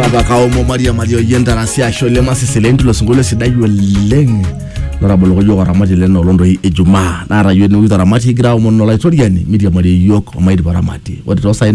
Kaomo Maria yenda rasia shole masiselendi lo sungule sidai weleng narabolo ko yoga ramati leno londo ejuma nara yenu wita ramati gira omono la itoriani media Maria yok omaidi baramati what was